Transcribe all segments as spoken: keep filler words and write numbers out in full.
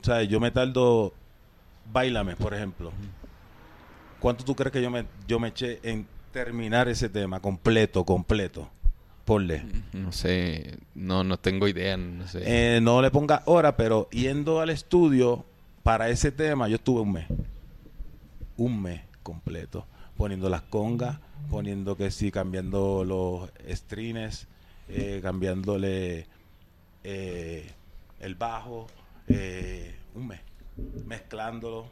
O sea, yo me tardo... Báilame, por ejemplo. ¿Cuánto tú crees que yo me, yo me eché en terminar ese tema completo, completo? Ponle. No sé, no, no tengo idea, no sé. Eh, no le ponga hora, pero yendo al estudio para ese tema, yo estuve un mes. Un mes completo. Poniendo las congas, poniendo que sí, cambiando los strings, eh, cambiándole eh, el bajo. Eh, un mes. Mezclándolo.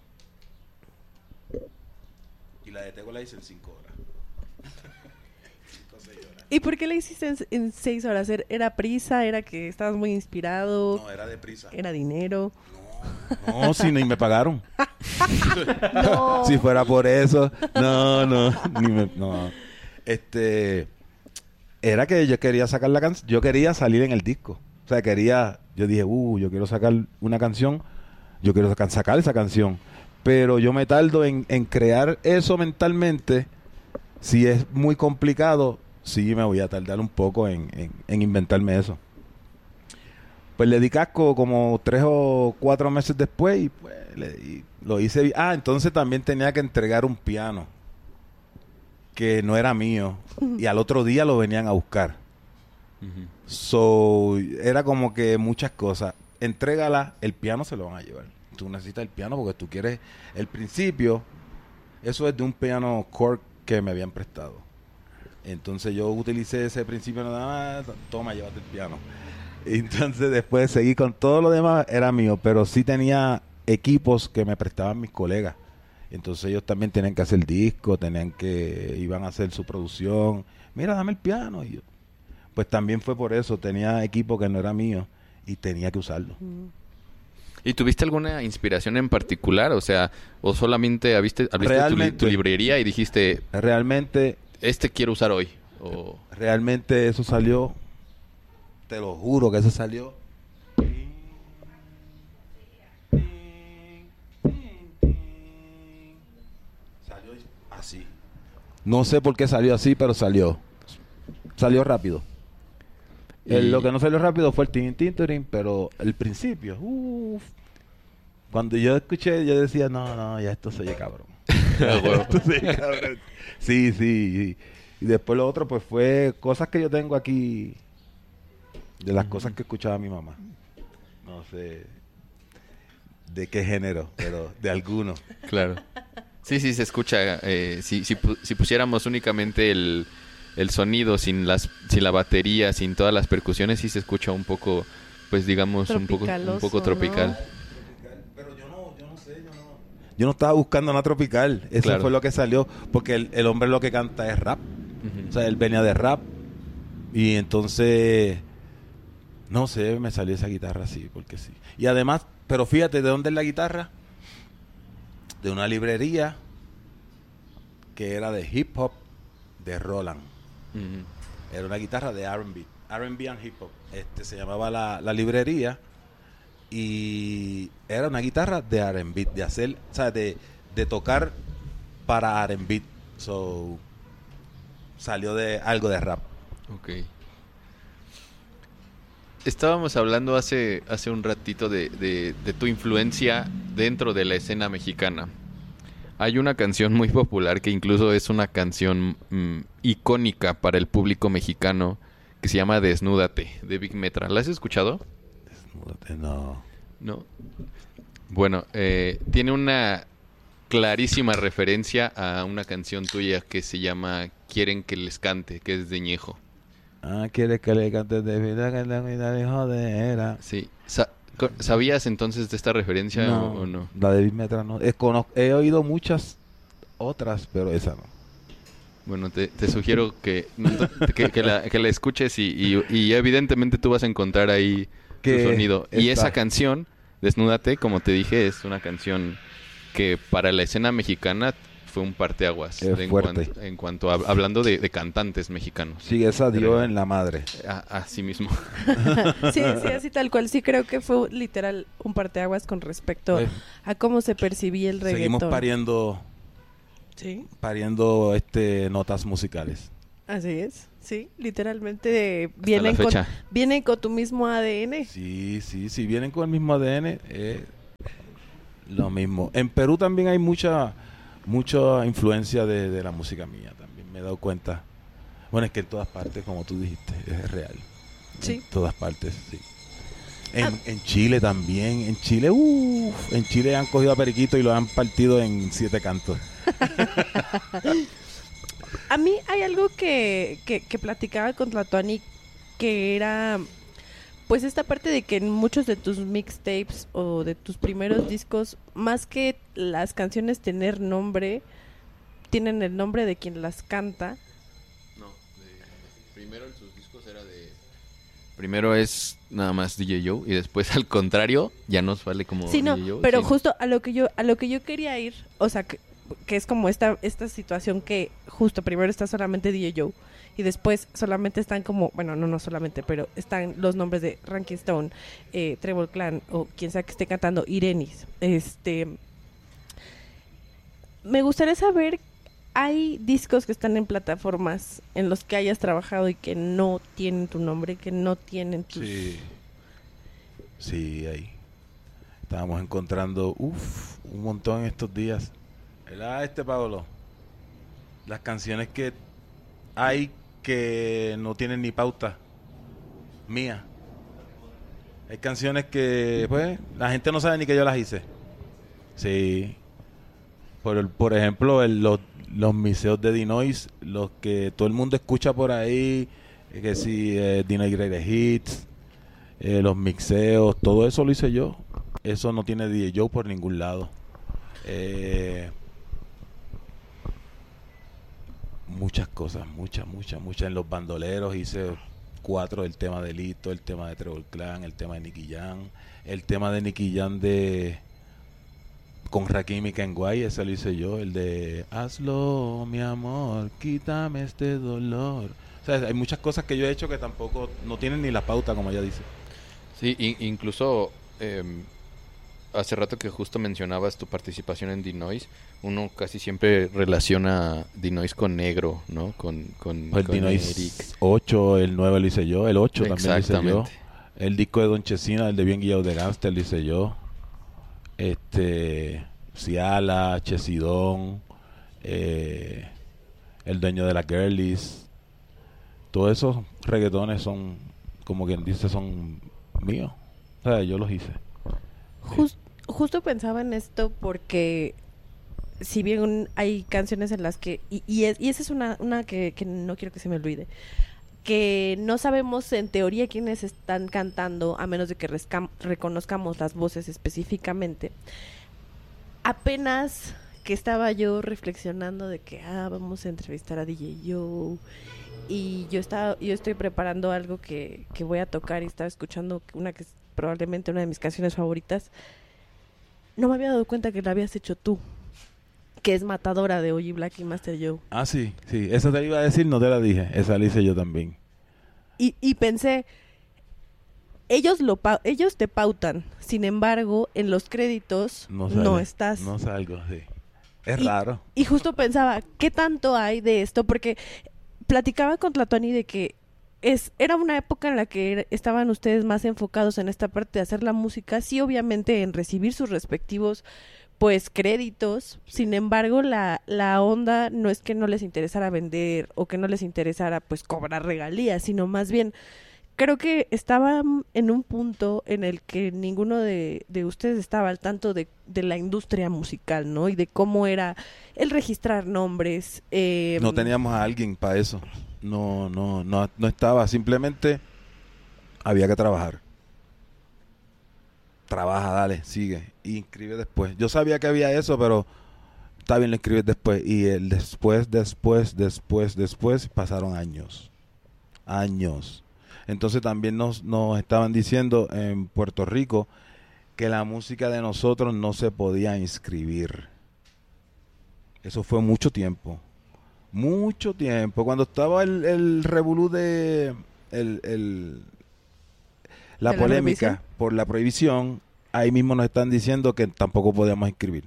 Y la de Tego la hice en cinco horas. cinco o seis horas. ¿Y por qué la hiciste en, en seis horas? ¿Er- ¿Era prisa? ¿Era que estabas muy inspirado? No, era deprisa. ¿Era dinero? No, no, si ni me pagaron. No. Si fuera por eso, no, no, ni me, no. Este, era que yo quería sacar la canción, yo quería salir en el disco. O sea, quería, yo dije, uh, yo quiero sacar una canción, yo quiero sacar, sacar esa canción. Pero yo me tardo en, en crear eso mentalmente. Si es muy complicado, sí me voy a tardar un poco en, en, en inventarme eso. Pues le di casco como tres o cuatro meses después y pues le, y lo hice. bi- Ah, entonces también tenía que entregar un piano que no era mío y al otro día lo venían a buscar. Ujú. So, era como que muchas cosas. Entrégala, el piano se lo van a llevar. Tú necesitas el piano porque tú quieres el principio. Eso es de un piano Korg que me habían prestado. Entonces yo utilicé ese principio nada más. Toma, llévate el piano. Entonces después seguí con todo lo demás, era mío, pero sí tenía equipos que me prestaban mis colegas. Entonces ellos también tenían que hacer disco, tenían que, iban a hacer su producción. Mira, dame el piano. Y yo, pues también fue por eso, tenía equipo que no era mío y tenía que usarlo. ¿Y tuviste alguna inspiración en particular? O sea, ¿o solamente abriste, abriste tu, li- Realmente. tu librería y dijiste, Realmente, este quiero usar hoy? O... realmente eso salió, te lo juro que eso salió. Salió así. No sé por qué salió así, pero salió. Salió rápido. El- Y- lo que no salió rápido fue el tin, tin, tirin, pero el principio, uff. Cuando yo escuché, yo decía, no, no, ya esto se oye cabrón. Esto se oye cabrón. Sí, sí. Y, y después lo otro, pues fue cosas que yo tengo aquí, de las cosas que escuchaba mi mamá. No sé de qué género, pero de alguno. Claro. Sí, sí, se escucha. Eh, si, si, pu- si pusiéramos únicamente el, el sonido sin las sin la batería, sin todas las percusiones, sí se escucha un poco, pues digamos, un poco, un Tropicaloso, poco ¿no? tropical. Pero yo no, yo no sé, yo no... Yo no estaba buscando nada tropical. Eso Claro. fue lo que salió, porque el, el hombre lo que canta es rap. Ujú. O sea, él venía de rap. Y entonces, no sé, me salió esa guitarra así, porque sí. Y además, pero fíjate, ¿de dónde es la guitarra? De una librería que era de hip hop de Roland. Ujú. Era una guitarra de R and B. R and B and hip hop. Este, se llamaba la, la librería. Y era una guitarra de R and B, de hacer, o sea, de, de tocar para R and B. So, salió de algo de rap. Ok. Estábamos hablando hace, hace un ratito de, de, de tu influencia dentro de la escena mexicana. Hay una canción muy popular que incluso es una canción mm, icónica para el público mexicano que se llama Desnúdate, de Big Metra. ¿La has escuchado? Desnúdate, no. No. Bueno, eh, tiene una clarísima referencia a una canción tuya que se llama Quieren que les cante, que es de Ñejo. Ah, quieres que le cantes de vida, que la vida de jodera. Sí. Sa- co- ¿Sabías entonces de esta referencia No, o, o no? la de Big Metra no. Es, cono- he oído muchas otras, pero esa no. Bueno, te, te sugiero que, que, que la, que la escuches y, y, y evidentemente tú vas a encontrar ahí tu Que sonido. Y está. esa canción, Desnúdate, como te dije, es una canción que para la escena mexicana fue un parteaguas. Es de en, fuerte. cuanto, en cuanto a, hablando de, de cantantes mexicanos. Sí, esa dio Pero- en la madre. A- Así mismo. Sí, sí, así tal cual. Sí creo que fue literal un parteaguas con respecto Pues, a cómo se percibía el reggaetón. seguimos pariendo, Sí, pariendo este notas musicales. así es. Sí, literalmente vienen la con, fecha. vienen con tu mismo A D N. Sí, sí, si vienen con el mismo A D N, eh, Lo mismo. En Perú también hay mucha mucha influencia de, de la música mía también. Me he dado cuenta. Bueno, es que en todas partes, como tú dijiste, es real. Sí. En todas partes, sí. En, Ah. en Chile también. En Chile, uff. En Chile han cogido a Periquito y lo han partido en siete cantos. A mí hay algo que, que, que platicaba con Tlatuani que era pues esta parte de que en muchos de tus mixtapes o de tus primeros discos, más que las canciones tener nombre, tienen el nombre de quien las canta. No, de, primero en sus discos era de... Primero es nada más D J Joe y después al contrario ya nos vale como Sí, no, D J Joe. pero sí. justo a lo que yo a lo que yo quería ir, o sea, que, que es como esta esta situación que justo primero está solamente D J Joe y después solamente están como, bueno, no no solamente, pero están los nombres de Ranking Stone, eh, Treble Clan o quien sea que esté cantando, Irenis. Este, me gustaría saber, ¿hay discos que están en plataformas en los que hayas trabajado y que no tienen tu nombre, que no tienen tus... Sí. Sí, ahí. Estábamos encontrando, uff, un montón en estos días. ¿Verdad, este Pablo? Las canciones que hay que no tienen ni pauta mía. Hay canciones que, pues, la gente no sabe ni que yo las hice. Sí. Por, el- por ejemplo, el- los, los miseos de Dinois, los que todo el mundo escucha por ahí, eh, que si eh, Dinois Greatest Hits, eh, los mixeos, todo eso lo hice yo. Eso no tiene D J Joe por ningún lado. Eh, muchas cosas, muchas, muchas, muchas. En los bandoleros hice cuatro, el tema de Lito, el tema de Treble Clan, el tema de Nicky Jam, el tema de Nicky Jam de con Rakim y Kenway, ese lo hice yo, el de hazlo, mi amor, quítame este dolor. O sea, hay muchas cosas que yo he hecho que tampoco no tienen ni la pauta, como ella dice. Sí, in- incluso eh, hace rato que justo mencionabas tu participación en D-Noise, uno casi siempre relaciona D-Noise con negro, ¿no? Con, con, El con Dinois Eric. ocho, el nueve lo hice yo, el ocho también lo hice yo. Exactamente. El disco de Don Chesina, el de Bien Guiado de Gangster, lo hice yo. Este, Ciala, Chesidón, eh, el dueño de las Girlies. Todos esos reggaetones son, como quien dice, son míos. O sea, yo los hice. Jus- justo pensaba en esto porque si bien hay canciones en las que, y, y, es- y esa es una, una que, que no quiero que se me olvide, que no sabemos en teoría quiénes están cantando a menos de que rescam- reconozcamos las voces específicamente. Apenas que estaba yo reflexionando de que ah, vamos a entrevistar a D J Joe y yo estaba yo estoy preparando algo que, que voy a tocar y estaba escuchando una que es probablemente una de mis canciones favoritas. No me había dado cuenta que la habías hecho tú, que es Matadora de O G Black y Master Joe. Ah, sí, sí. Esa te iba a decir, no te la dije. Esa la hice yo también. Y, y pensé, ellos lo pau- ellos te pautan, sin embargo, en los créditos No, no, sale, estás. No salgo, sí. Es Y- raro. Y justo pensaba, ¿qué tanto hay de esto? Porque platicaba con Tlatuani de que es era una época en la que era- estaban ustedes más enfocados en esta parte de hacer la música, sí, obviamente en recibir sus respectivos pues créditos. Sin embargo, la, la onda no es que no les interesara vender o que no les interesara pues cobrar regalías, sino más bien creo que estaban en un punto en el que ninguno de, de ustedes estaba al tanto de, de la industria musical, ¿no? Y de cómo era el registrar nombres. eh, No teníamos a alguien para eso. No, no, no, no estaba. Simplemente había que trabajar. Trabaja, dale, sigue. Y inscribe después. Yo sabía que había eso, pero está bien, lo inscribes después. Y el después, después, después, después, pasaron años. Años. Entonces también nos, nos estaban diciendo en Puerto Rico que la música de nosotros no se podía inscribir. Eso fue mucho tiempo. Mucho tiempo. Cuando estaba el, el revolú de... El, el, la ¿De la polémica prohibición? por la prohibición, ahí mismo nos están diciendo que tampoco podíamos inscribir.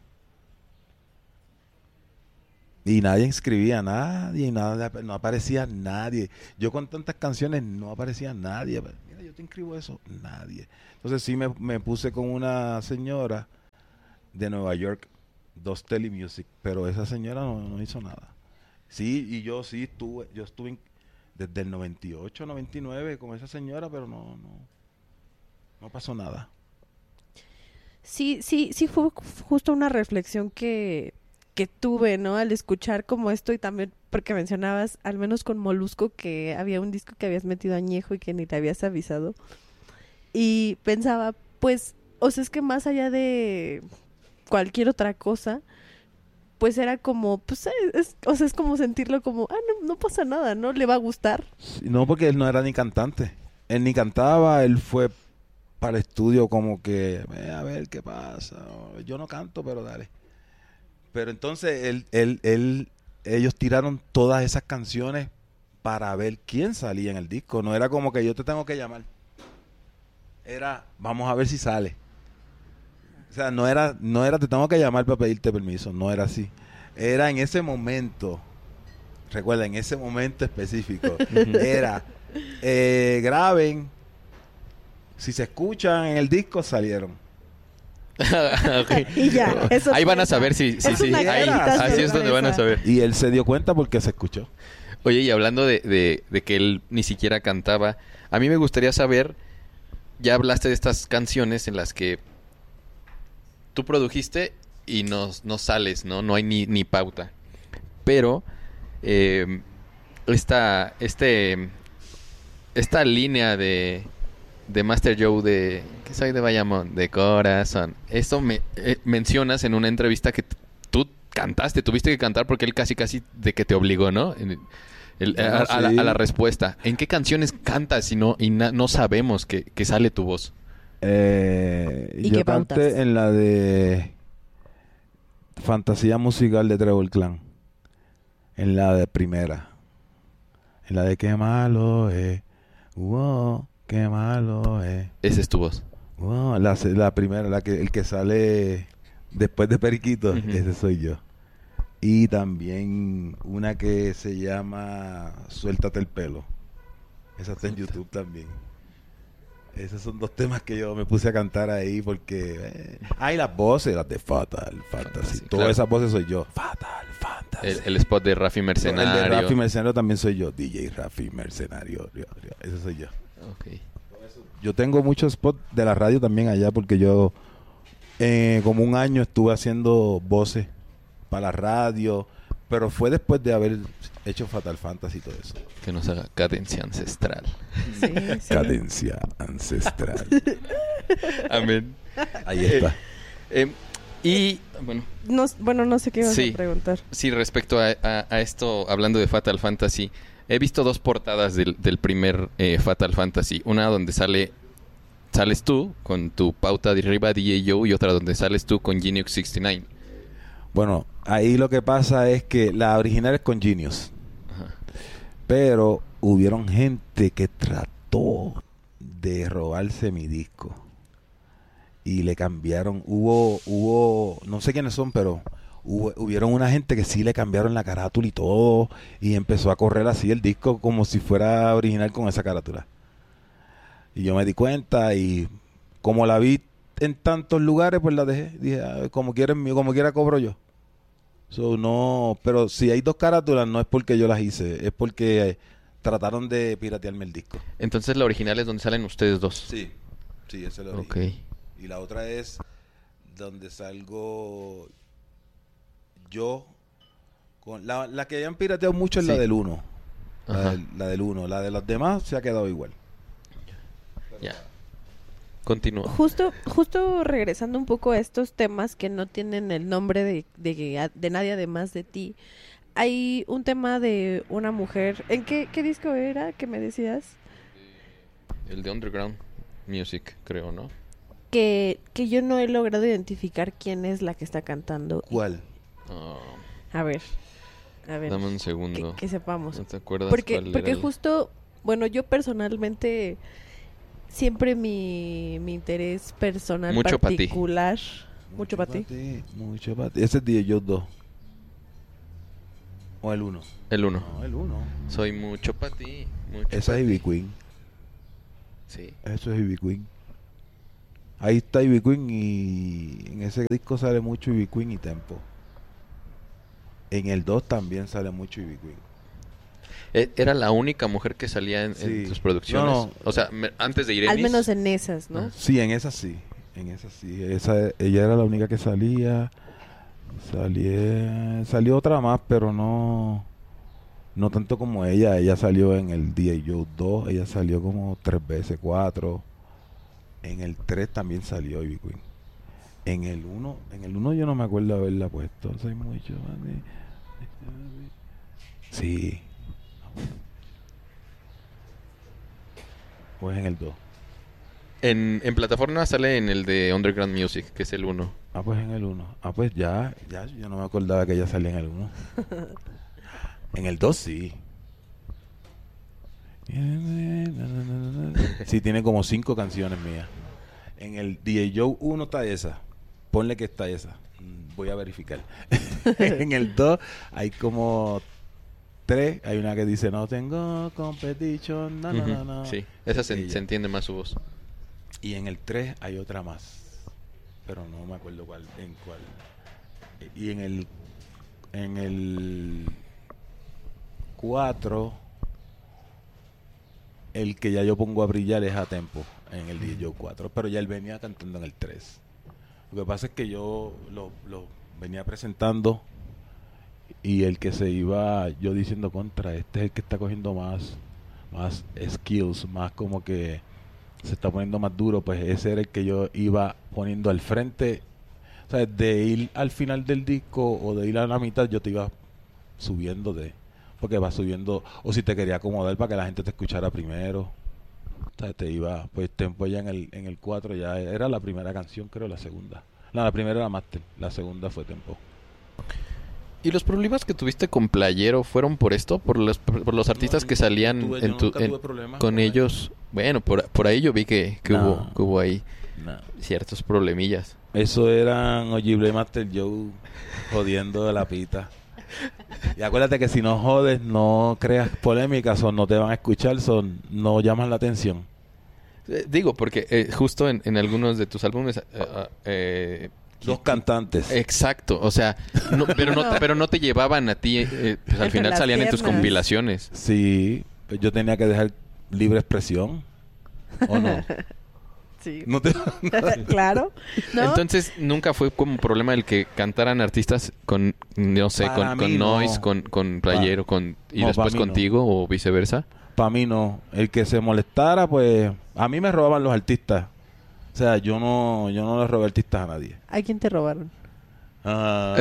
Y nadie inscribía a nadie, y nada, no aparecía nadie. Yo con tantas canciones no aparecía nadie. Mira, yo te inscribo eso, nadie. Entonces sí me, me puse con una señora de Nueva York, dos Telemusic, pero esa señora no, no hizo nada. Sí, y yo sí estuve, yo estuve en- desde el noventa y ocho, noventa y nueve con esa señora, pero no, no, no pasó nada. Sí, sí, sí fue justo una reflexión que, que tuve, ¿no? Al escuchar como esto y también porque mencionabas, al menos con Molusco, que había un disco que habías metido añejo y que ni te habías avisado. Y pensaba, pues, o sea, es que más allá de cualquier otra cosa, pues era como, pues, es, es- o sea, es como sentirlo como, ah, no, no pasa nada, ¿no? Le va a gustar. Sí, no, porque él no era ni cantante. Él ni cantaba, él fue para el estudio como que, "Ve a ver qué pasa. Yo no canto, pero dale." Pero entonces él, él, él, ellos tiraron todas esas canciones para ver quién salía en el disco. No era como que yo te tengo que llamar. Era, vamos a ver si sale. O sea, no era, no era te tengo que llamar para pedirte permiso. No era así. Era en ese momento, recuerda, en ese momento específico, era, eh, graben, si se escuchan en el disco, salieron. Ok. Y ya, eso Ahí van a cuenta. saber si, sí, Es sí, una ahí, cajita así es donde van a sorpresa. saber. Y él se dio cuenta porque se escuchó. Oye, y hablando de, de, de que él ni siquiera cantaba, a mí me gustaría saber, ya hablaste de estas canciones en las que tú produjiste y no, no sales, ¿no? No hay ni, ni pauta. Pero eh, esta, este, esta línea de, de Master Joe de... que soy de Bayamón, de corazón. Esto me eh, mencionas en una entrevista que t- tú cantaste, tuviste que cantar porque él casi casi de que te obligó, ¿no? En- el- a, Bueno, a la, sí. a la respuesta. ¿En qué canciones cantas y no, y na- no sabemos que, que sale tu voz? Eh, ¿Y yo qué pautas? canté en la de Fantasía Musical de Trevor Clan. En la de primera. En la de Qué malo es. Wow, qué malo es. Esa es tu voz. Wow, la, se- la primera, la que, el que sale después de Periquito, Ujú. ese soy yo. Y también una que se llama Suéltate el pelo. Esa está en YouTube también. Esos son dos temas que yo me puse a cantar ahí porque... Eh. Ah, y las voces, las de Fatal Fantasy. Fantasy, Todas claro. esas voces soy yo. Fatal Fantasy. El, el spot de Rafi El Mercenario. de Rafi Mercenario también soy yo. D J Rafi Mercenario. Ese soy yo. Ok. Yo tengo muchos spots de la radio también allá porque yo eh, como un año estuve haciendo voces para la radio, pero fue después de haber hecho Fatal Fantasy y todo eso. Que nos haga cadencia ancestral. Sí, sí. Cadencia ancestral. Amén. Ahí está. Eh, y, bueno, No, bueno, no sé qué ibas Sí. a preguntar. sí, respecto a, a- a esto, hablando de Fatal Fantasy, he visto dos portadas del, del primer eh, Fatal Fantasy. Una donde sale sales tú con tu pauta de arriba D J Joe y otra donde sales tú con Genius sesenta y nueve. Bueno, ahí lo que pasa es que la original es con Genius, Ajá. pero hubieron gente que trató de robarse mi disco y le cambiaron. Hubo, hubo, no sé quiénes son, pero hubo, hubieron una gente que sí le cambiaron la carátula y todo y empezó a correr así el disco como si fuera original con esa carátula. Y yo me di cuenta y como la vi en tantos lugares, pues la dejé. Dije, "Ah, como quieren, como quiera cobro yo." So, no, pero si hay dos carátulas no es porque yo las hice, es porque eh, trataron de piratearme el disco. Entonces la original es donde salen ustedes dos. Sí, sí, esa es la Ok. original. Y la otra es donde salgo yo con la, la que hayan pirateado mucho es la Sí. del uno. La Ajá. del, la del uno. La de los demás se ha quedado igual. Ya. Continúa. Justo, justo regresando un poco a estos temas que no tienen el nombre de, de, de nadie además de ti, hay un tema de una mujer. ¿En qué, qué disco era que me decías? El de Underground Music, creo, ¿no? Que, que yo no he logrado identificar quién es la que está cantando. ¿Cuál? Ah, A ver, a ver, dame un que, segundo. que sepamos. ¿No te acuerdas Porque, cuál era porque el- justo, bueno, yo personalmente, siempre mi, mi interés personal Mucho pa' ti. particular, mucho para ti. Mucho para ti. Ese es D J Joe dos. O el uno. El uno. No, el uno. Soy mucho para ti. Mucho Esa pa' es Ivy ti. Queen. Sí. Eso es Ivy Queen. ahí está Ivy Queen y en ese disco sale mucho Ivy Queen y Tempo. En el dos también sale mucho Ivy Queen. E- Era la única mujer que salía en, Sí. en tus producciones. No, no. O sea, me- antes de Irenis. Al menos en esas, ¿no? Sí, en esa sí. En esa sí. Esa, ella era la única que salía. Salía, salió otra más, pero no no tanto como ella. Ella salió en el D A Joe dos. Ella salió como tres veces, cuatro. En el tres también salió Ivy Queen. En el uno, en el uno yo no me acuerdo haberla puesto. Soy mucho más de- Sí. Pues en el dos. En, en plataforma sale en el de Underground Music, que es el uno. Ah, pues en el uno. Ah, pues ya, ya, yo no me acordaba que ella salía en el uno. En el dos sí. Sí, tiene como cinco canciones mías. En el D A Joe uno está esa. Ponle que está esa. Mm, Voy a verificar. En el dos hay como tres. Hay una que dice no tengo competition. No, no, no, no. Sí, esa se, Ella. se entiende más su voz. Y en el tres hay otra más. Pero no me acuerdo cuál, en cuál. Y en el en el cuatro el que ya yo pongo a brillar es a Tempo en el D J cuatro, pero ya él venía cantando en el tres. Lo que pasa es que yo lo, lo venía presentando y el que se iba yo diciendo contra, este es el que está cogiendo más más skills, más como que se está poniendo más duro, pues ese era el que yo iba poniendo al frente. O sea, de ir al final del disco o de ir a la mitad, yo te iba subiendo de... Porque va subiendo... O si te quería acomodar para que la gente te escuchara primero. O sea, te iba... Pues Tempo ya en el, en el cuatro ya era la primera canción, creo, la segunda. No, la primera era Master, la segunda fue Tempo. ¿Y los problemas que tuviste con Playero fueron por esto? ¿Por los, por los artistas No, que salían no tuve- yo en tu, nunca en- tuve problemas con con ellos? Bueno, por, por ahí yo vi que, que, No. hubo, que hubo ahí No. ciertos problemillas. Eso eran Ojible y Master Joe jodiendo de la pita. Y acuérdate que si no jodes, no creas polémicas o no te van a escuchar, son, no llaman la atención. Eh, digo, porque eh, justo en, en algunos de tus álbumes... eh, eh, eh, Dos cantantes. exacto, o sea, no- pero, no, pero no te llevaban a ti, eh, pues al Entre final las salían en tus piernas. compilaciones. Sí, pues yo tenía que dejar libre expresión. ¿O no? Sí. No te... Claro. ¿No? Entonces, nunca fue como problema el que cantaran artistas con, no sé, Para con, mí con no. Noise, con, con Playero, con, y No, después para mí no. contigo o viceversa. Para mí no. El que se molestara, pues... A mí me robaban los artistas. O sea, yo no, yo no le robé artistas a nadie. ¿A quién te robaron? Ah.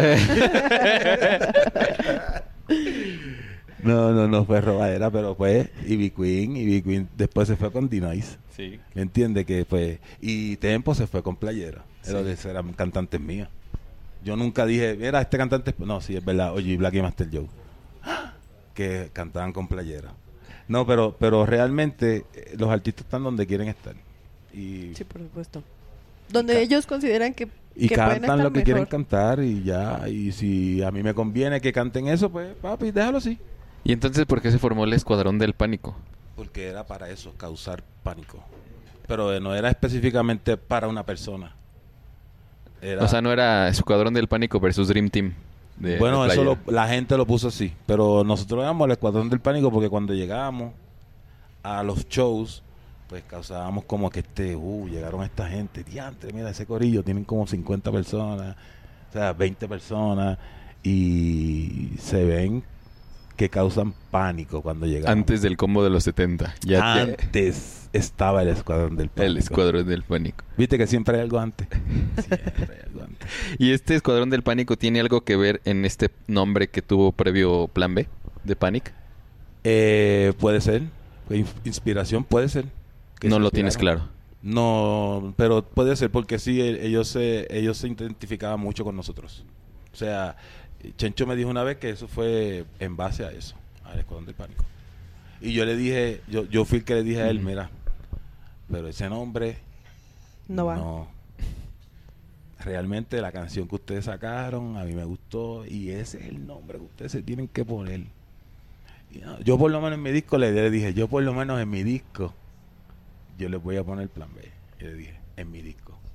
No, no, no fue robadera, pero pues Ivy Queen, Ivy Queen después se fue con D-Nice. Sí. ¿Me entiendes? Que pues, y Tempo se fue con Playera. Sí. Era de eran cantantes míos. Yo nunca dije, mira, este cantante, no, sí, es verdad, oye, Black y Master Joe, que cantaban con Playera. No, pero, pero realmente eh, los artistas están donde quieren estar. Y, Sí, por supuesto. Donde ca- ellos consideran que, y que pueden cantan estar lo que quieren mejor. cantar y ya. Y si a mí me conviene que canten eso, pues papi, déjalo así. ¿Y entonces por qué se formó el Escuadrón del Pánico? Porque era para eso, causar pánico. Pero eh, no era específicamente para una persona. Era, O sea, no era Escuadrón del Pánico versus Dream Team. De, bueno, de eso Playero. lo- la gente lo puso así. Pero nosotros éramos el Escuadrón del Pánico porque cuando llegábamos a los shows, pues causábamos como que este, uh, llegaron esta gente, diantre, mira ese corillo, tienen como cincuenta personas, o sea, veinte personas, y se ven que causan pánico cuando llegamos. Antes del combo de los setenta. Ya, ya- Antes estaba el Escuadrón del Pánico. el Escuadrón del Pánico. Viste que siempre hay algo antes. Siempre hay algo antes. ¿Y este Escuadrón del Pánico tiene algo que ver en este nombre que tuvo previo Plan B de Panic? Eh, puede ser. In- Inspiración puede ser. que No se lo tienes inspiraron. claro. No, pero puede ser porque sí, e- ellos se, ellos se identificaban mucho con nosotros. O sea, Chencho me dijo una vez que eso fue en base a eso, al Escuadrón del Pánico. Y yo le dije, yo, yo fui el que le dije a él, Ujú. mira, pero ese nombre No va. no. Realmente la canción que ustedes sacaron a mí me gustó y ese es el nombre que ustedes se tienen que poner. Y, no, yo por lo menos en mi disco le, le dije, yo por lo menos en mi disco yo le voy a poner Plan B. Y le dije, en mi disco.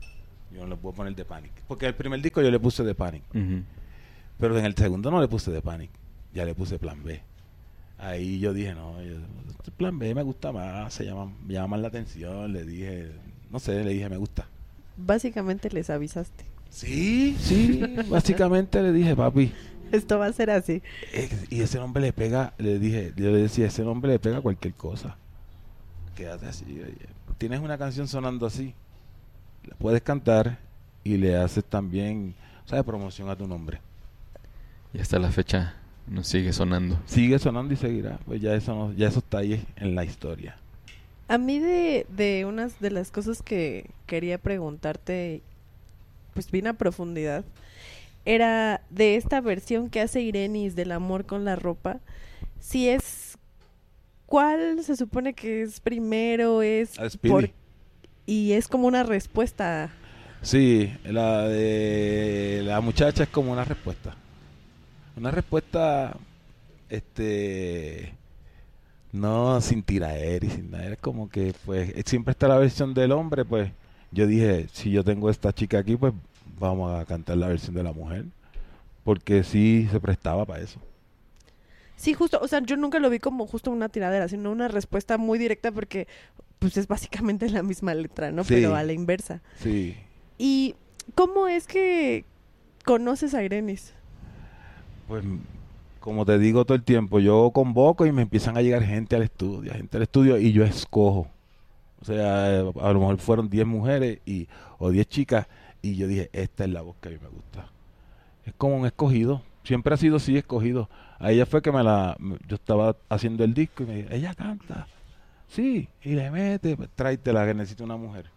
Yo no le puedo poner The Panic. Porque el primer disco yo le puse The Panic. Ujú. Pero en el segundo no le puse The Panic. Ya le puse Plan B. Ahí yo dije, no, yo, este Plan B me gusta más, se llama, me llama más la atención. Le dije, no sé, le dije, me gusta. Básicamente les avisaste. Sí, sí, básicamente le dije, papi. Esto va a ser así. eh, y ese nombre le pega, le dije, yo le decía, ese nombre le pega a cualquier cosa. Quédate así, oye. Tienes una canción sonando así, la puedes cantar y le haces también, ¿sabes? Promoción a tu nombre. Y hasta la fecha nos sigue sonando. Sigue sonando y seguirá, pues ya eso no, ya eso está ahí en la historia. A mí de, de unas de las cosas que quería preguntarte, pues bien a profundidad, era de esta versión que hace Irenis del amor con la ropa, si es, ¿cuál se supone que es primero? Es A Speedy. por, y es como una respuesta. Sí, la de la muchacha es como una respuesta. Una respuesta, este, no sin tiraer y sin nada. Es como que, pues, siempre está la versión del hombre, pues. Yo dije, si yo tengo esta chica aquí, pues, vamos a cantar la versión de la mujer. Porque sí se prestaba para eso. Sí, justo, o sea, yo nunca lo vi como justo una tiradera, sino una respuesta muy directa porque pues es básicamente la misma letra, ¿no? Sí. Pero a la inversa. Sí. ¿Y cómo es que conoces a Irenis? Pues, como te digo todo el tiempo, yo convoco y me empiezan a llegar gente al estudio, gente al estudio y yo escojo. O sea, eh, a lo mejor fueron diez mujeres y o diez chicas y yo dije, esta es la voz que a mí me gusta. Es como un escogido. Siempre ha sido así, escogido. A ella fue que me la... me- Yo estaba haciendo el disco y me dijo, ella canta. Sí, y le mete, pues, tráetela que necesito una mujer.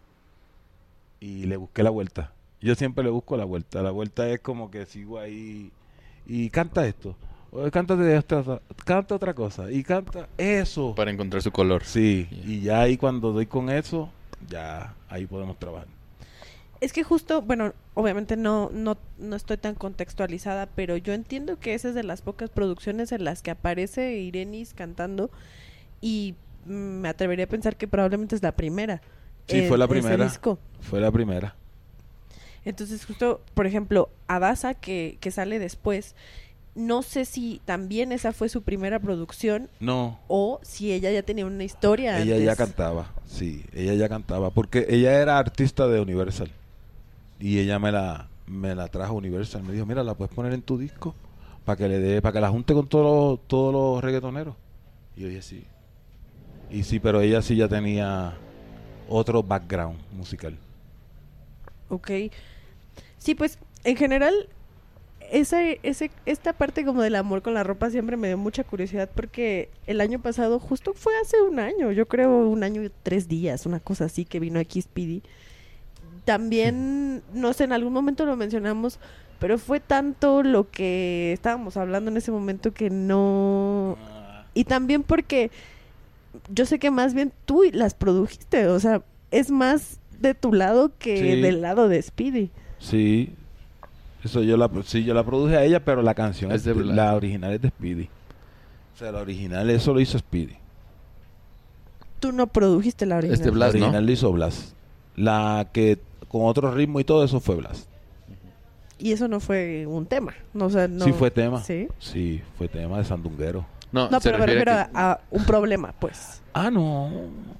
Y le busqué la vuelta. Yo siempre le busco la vuelta. La vuelta es como que sigo ahí y canta esto. O cántate de esta, canta otra cosa. Y canta eso. Para encontrar su color. Sí, Yeah. y ya ahí cuando doy con eso, ya ahí podemos trabajar. Es que justo, bueno, obviamente no, no, no estoy tan contextualizada, pero yo entiendo que esa es de las pocas producciones en las que aparece Irenis cantando y mm, me atrevería a pensar que probablemente es la primera. Sí, en fue la ese primera. disco. Fue la primera. Entonces justo, por ejemplo, Adasa, que, que sale después, no sé si también esa fue su primera producción No, o si ella ya tenía una historia ella antes. ya cantaba. Sí, ella ya cantaba. Porque ella era artista de Universal. Y ella me la, me la trajo a Universal. Me dijo, mira, la puedes poner en tu disco para que le dé, para que la junte con todos los, todos los reggaetoneros. Y yo dije, sí. Y sí, pero ella sí ya tenía otro background musical. Ok. Sí, pues en general ese, ese, esta parte como del amor con la ropa siempre me dio mucha curiosidad porque el año pasado, justo fue hace un año, yo creo un año y tres días, una cosa así, que vino aquí Speedy. También, no sé, en algún momento lo mencionamos, pero fue tanto lo que estábamos hablando en ese momento que no... Y también porque yo sé que más bien tú las produjiste, o sea, es más de tu lado que Sí. del lado de Speedy. Sí, eso yo la, sí, yo la produje a ella, pero la canción Es es de de- Blas. la original es de Speedy. O sea, la original eso lo hizo Speedy. Tú no produjiste la original. Es de Blas, la ¿no? original lo hizo Blas. La que con otro ritmo y todo eso fue Blas. Y eso no fue un tema. No, o sea, no... Sí fue tema. Sí. Sí, fue tema de Sandunguero. No, No, se pero me refiere refiero a que- a, a un problema, pues. Ah, no.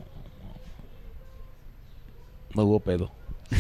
No hubo pedo.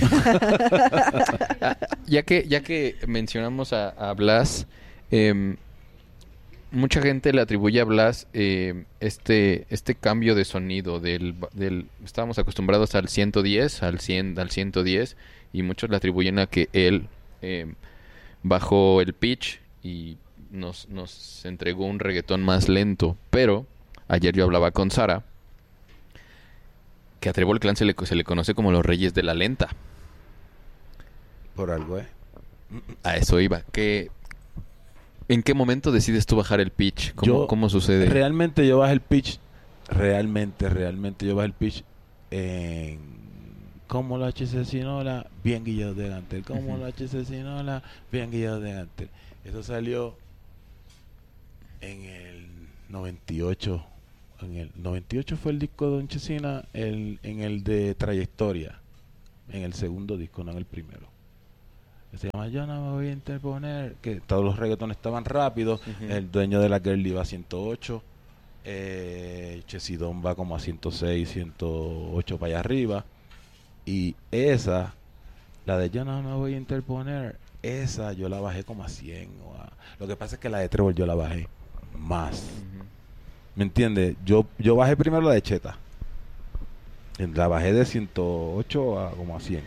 Ah, ya que ya que mencionamos a, a Blas, em, mucha gente le atribuye a Blas em, este este cambio de sonido del, del estábamos acostumbrados al ciento diez, al cien, al ciento diez y muchos le atribuyen a que él em, bajó el pitch y nos nos entregó un reggaetón más lento, pero ayer yo hablaba con Sara que a Trébol Clan se le, se le conoce como los reyes de la lenta. Por algo, ¿eh? A eso iba. ¿Qué, ¿En qué momento decides tú bajar el pitch? ¿Cómo, Yo- cómo sucede? Realmente yo bajé el pitch. Realmente, realmente yo bajé el pitch en... Como la H C Sinola, bien guillado de Gantel. Como Ujú. la H C Sinola, bien guillado de Gantel. Eso salió en el noventa y ocho. En el noventa y ocho fue el disco de Don Chesina, el, en el de Trayectoria. en el segundo disco, no en el primero. Que se llama Yo no me voy a interponer, que todos los reggaetones estaban rápidos, Ujú. el dueño de la girl iba a ciento ocho, eh, Chesidón va como a ciento seis, ciento ocho para allá arriba, y esa, la de Yo no me voy a interponer, esa yo la bajé como a cien. O a... Lo que pasa es que la de Trevor yo la bajé más. Ujú. ¿Me entiendes? Yo, yo bajé primero la de Cheta. La bajé de ciento ocho a como a cien.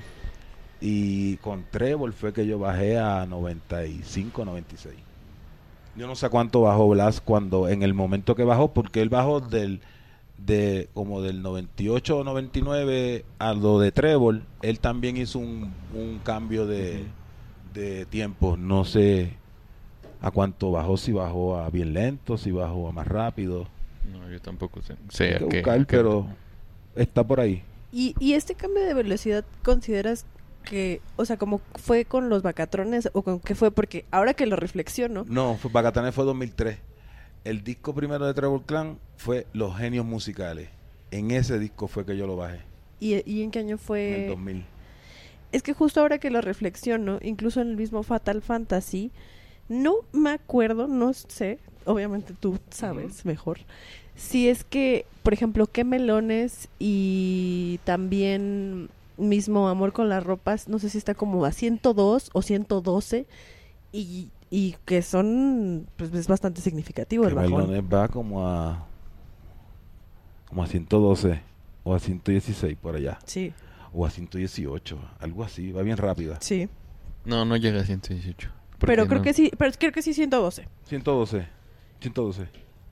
Y con Trevor fue que yo bajé a noventa y cinco, noventa y seis. Yo no sé cuánto bajó Blas cuando, en el momento que bajó, porque él bajó del, de como del noventa y ocho o noventa y nueve a lo de Trevor. Él también hizo un, un cambio de, de tiempo. No sé a cuánto bajó, si bajó a bien lento, si bajó a más rápido. No, yo tampoco sé. sé Hay a que qué- buscar, a qué- pero está por ahí. ¿Y, y este cambio de velocidad consideras que, o sea, como fue con los Vacatrones o con qué fue? Porque ahora que lo reflexiono, No, fue, Bacatanes fue dos mil tres. El disco primero de Trevor Clan fue Los Genios Musicales. En ese disco fue que yo lo bajé, ¿y, y en qué año en fue? el dos mil. Es que justo ahora que lo reflexiono, incluso en el mismo Fatal Fantasy, no me acuerdo, no sé, obviamente tú sabes mejor, si es que, por ejemplo, Qué Melones y también mismo Amor con las Ropas, no sé si está como a ciento dos o ciento doce y, y que son, pues es bastante significativo el Que bajón. Melones va como a como a ciento doce o a ciento dieciséis por allá, Sí, o a ciento dieciocho, algo así, va bien rápida. sí. No, no llega a ciento dieciocho. ¿Por Pero qué creo no? que sí, pero creo que sí ciento doce. ciento doce, ciento doce.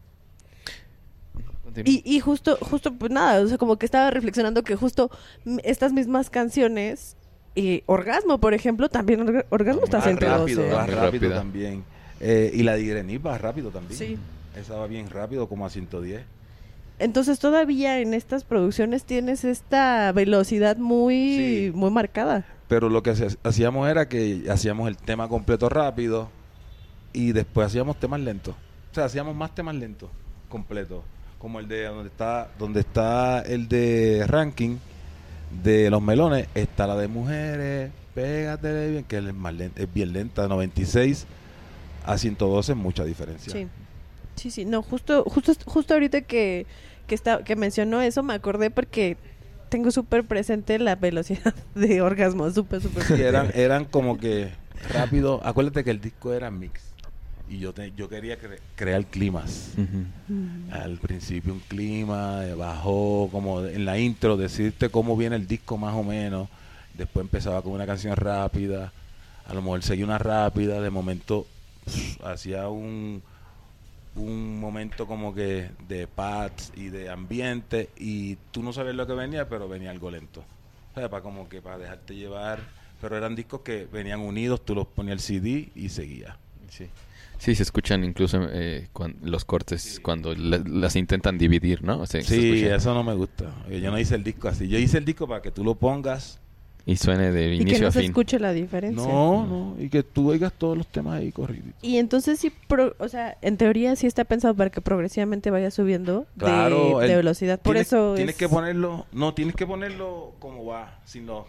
Continúa. Y, y justo, justo, pues nada, o sea, como que estaba reflexionando que justo mm, estas mismas canciones, eh, Orgasmo, por ejemplo, también Orga- Orgasmo está a Va ciento doce. rápido, va Muy rápido rápida. también. Eh, y la de Irene va rápido también. Sí. Esa va bien rápido, como a ciento diez. Entonces todavía en estas producciones tienes esta velocidad muy, Sí. muy marcada. Pero lo que hace- hacíamos era que hacíamos el tema completo rápido y después hacíamos temas lentos. O sea, hacíamos más temas lentos, completos. Como el de donde está, donde está el de ranking de los melones, está la de mujeres, pégate bien, que es más lenta, es bien lenta, noventa y seis a ciento doce, mucha diferencia. Sí. Sí, sí, no, justo, justo, justo ahorita que, que está, que mencionó eso me acordé porque tengo súper presente la velocidad de Orgasmo, súper, súper. Sí, eran, eran como que rápido. Acuérdate que el disco era mix y yo te- yo quería cre- crear climas. Ujú. Mm. Al principio un clima, eh, bajó como en la intro, decirte cómo viene el disco más o menos. Después empezaba con una canción rápida, a lo mejor seguía una rápida, de momento pf, hacía un un momento como que de paz y de ambiente y tú no sabías lo que venía, pero venía algo lento. O sea, para como que para dejarte llevar, pero eran discos que venían unidos, tú los ponías el C D y seguía. Sí. Sí, se escuchan incluso eh, cuan- los cortes Sí. cuando la- las intentan dividir, ¿no? O sea, se Sí, escucha- eso no me gusta. Yo no hice el disco así. Yo hice el disco para que tú lo pongas. Y suene de Y que inicio no a se fin. escuche la diferencia. No, no. Y que tú oigas todos los temas ahí corridos. Y entonces sí, pro- o sea, en teoría sí está pensado para que progresivamente vaya subiendo de- Claro, de, el- velocidad. Por tienes, eso tienes es- que ponerlo. No, tienes que ponerlo como va. Sino.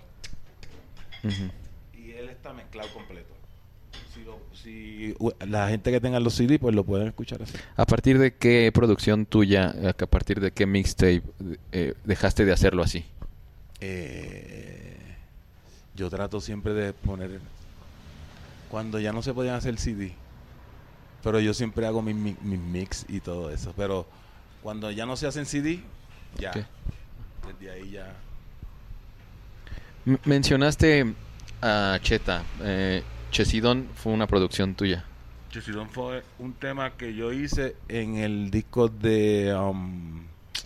Ujú. Y él está mezclado completo. Si, lo- si u- la gente que tenga los C D, pues lo pueden escuchar así. ¿A partir de qué producción tuya, a partir de qué mixtape eh, dejaste de hacerlo así? Eh, yo trato siempre de poner. Cuando ya no se podían hacer C D. Pero yo siempre hago mis mi, mis mix y todo eso. Pero cuando ya no se hacen C D, ya. Ok. Desde ahí ya. M- mencionaste a Cheta. Eh, Chesidón fue una producción tuya. Chesidón fue un tema que yo hice en el disco de um,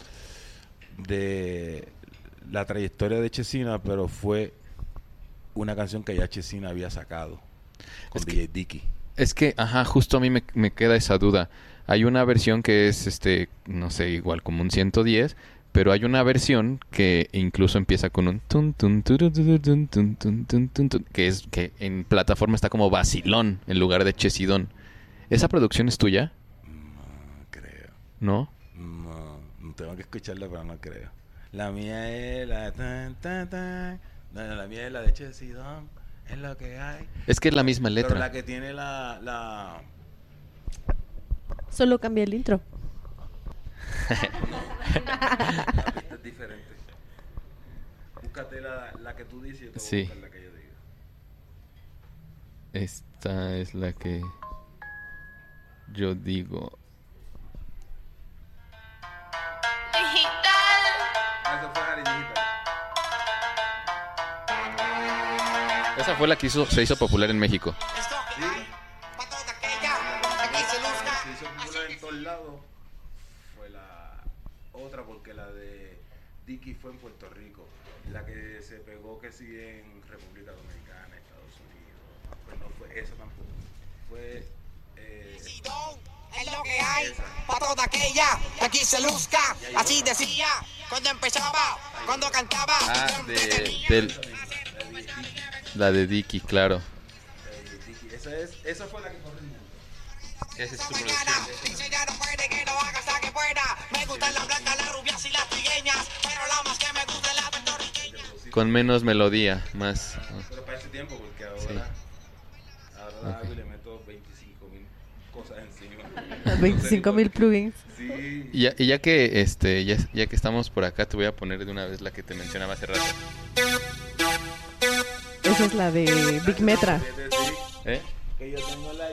de la trayectoria de Chesina, pero fue una canción que ya Chesina había sacado con Es que- D J Dicky. Es que, ajá, justo a mí me, me queda esa duda. Hay una versión que es, este, no sé, igual como un ciento diez, pero hay una versión que incluso empieza con un tun, tun, turu, turu, tun, tun, tun, tun, tun, tun, que es que en plataforma está como vacilón en lugar de Chesidón. ¿Esa producción es tuya? No creo. ¿No? No, no tengo que escucharla, pero no creo. La mía es la tan, tan, tan, No, no, la mía es la de Chesidón, es lo que hay. Es que es la misma letra. Pero la que tiene la... la... Solo cambia el intro. Esta es diferente. Búscate la, la que tú dices y yo te voy Sí. a buscar la que yo diga. Esta es la que yo digo. Esa fue Cariñita. Esa fue la que hizo, se hizo popular en México. Sí. La que se hizo popular en todos lados fue la otra, porque la de Dicky fue en Puerto Rico. La que se pegó que sí en República Dominicana, Estados Unidos. Pues no fue esa tampoco. Fue... Eh, Es lo que hay para toda aquella que aquí se luzca. Así decía cuando empezaba, cuando cantaba. Ah, de, del- la de Dicky, claro. eh, Dicky. Esa, es, esa fue la que corrió el mundo. Esa es su Mañana, dice ya no puede que lo haga hasta que pueda. Me gustan las blancas, las rubias y las trigueñas, pero la más que me gusta es la puertorriqueña. Con menos melodía, más. Pero para ese tiempo, porque ahora, Sí. ahora la hago y Ok. le meto veinticinco mil cosas encima. veinticinco mil plugins. Sí. Y ya, y ya que este, ya, ya que estamos por acá, te voy a poner de una vez la que te mencionaba hace rato. Esa es la de Big Metra. Sí, ¿Eh? que yo tengo la